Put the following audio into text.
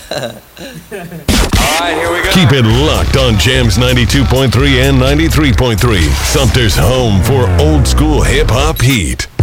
right, here we go. Keep it locked on Jams 92.3 and 93.3, Sumter's home for old school hip hop heat.